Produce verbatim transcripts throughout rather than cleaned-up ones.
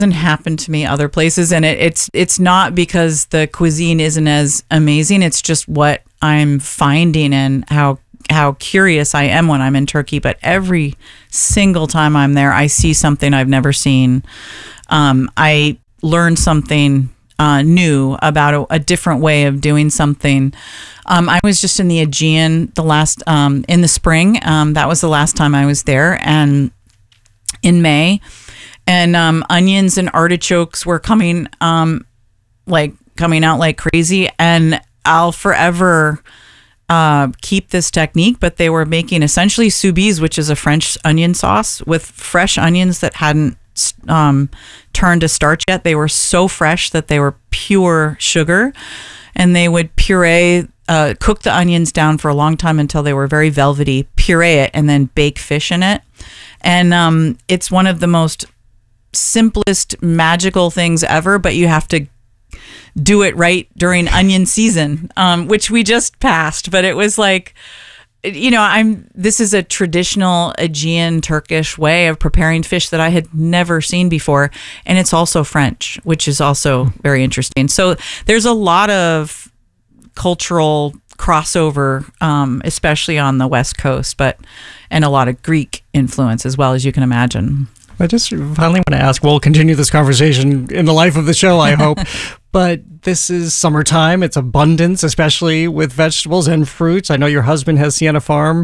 doesn't happen to me other places, and it, it's it's not because the cuisine isn't as amazing. It's just what I'm finding and how how curious I am when I'm in Turkey. But every single time I'm there, I see something I've never seen. Um, I learn something uh, new about a, a different way of doing something. Um, I was just in the Aegean the last um, in the spring. Um, that was the last time I was there, and in May, and um, onions and artichokes were coming um, like coming out like crazy, and I'll forever uh, keep this technique. But they were making essentially soubise, which is a French onion sauce with fresh onions that hadn't um, turned to starch yet. They were so fresh that they were pure sugar, and they would puree, uh, cook the onions down for a long time until they were very velvety, puree it, and then bake fish in it. And um, it's one of the most simplest, magical things ever, but you have to do it right during onion season, um, which we just passed. But it was like, you know, I'm. This is a traditional Aegean Turkish way of preparing fish that I had never seen before, and it's also French, which is also very interesting. So there's a lot of cultural crossover, um, especially on the West Coast, but and a lot of Greek influence as well, as you can imagine. I just finally want to ask, we'll continue this conversation in the life of the show, I hope, but this is summertime. It's abundance, especially with vegetables and fruits. I know your husband has Sienna Farm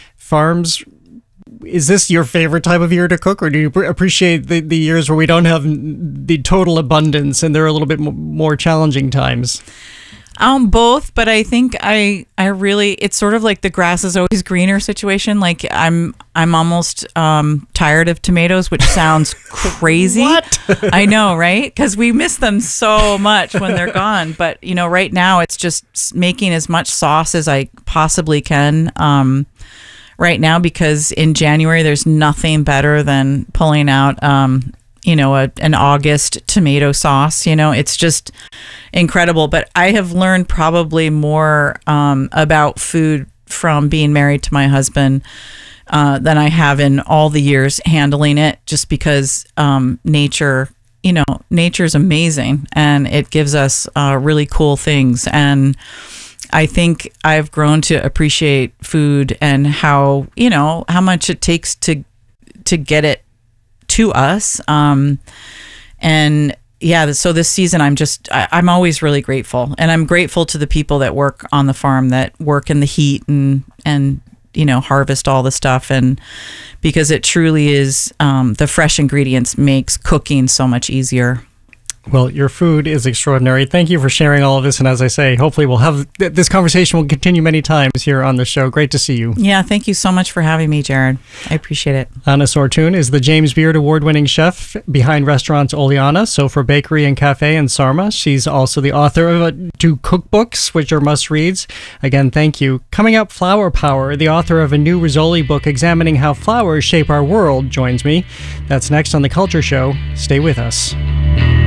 Farms. Is this your favorite time of year to cook, or do you appreciate the, the years where we don't have the total abundance and there are a little bit more challenging times? Um, both, but I think I, I really, it's sort of like the grass is always greener situation. Like I'm, I'm almost, um, tired of tomatoes, which sounds crazy. What? I know, right? Cause we miss them so much when they're gone. But you know, right now it's just making as much sauce as I possibly can, um, right now, because in January, there's nothing better than pulling out, um, you know, a, an August tomato sauce. You know, it's just incredible. But I have learned probably more um, about food from being married to my husband uh, than I have in all the years handling it, just because um, nature, you know, nature is amazing, and it gives us uh, really cool things. And I think I've grown to appreciate food and how, you know, how much it takes to to get it to us. Um, and yeah, so this season, I'm just, I, I'm always really grateful. And I'm grateful to the people that work on the farm, that work in the heat and, and, you know, harvest all the stuff. And because it truly is, um, the fresh ingredients makes cooking so much easier. Well, your food is extraordinary. Thank you for sharing all of this. And as I say, hopefully we'll have this conversation will continue many times here on the show. Great to see you. Yeah, thank you so much for having me, Jared. I appreciate it. Anna Sortun is the James Beard Award-winning chef behind restaurants Oleana, Sofra Bakery and Cafe in Sarma. She's also the author of uh, two cookbooks, which are must-reads. Again, thank you. Coming up, Flower Power, the author of a new Rizzoli book examining how flowers shape our world, joins me. That's next on The Culture Show. Stay with us.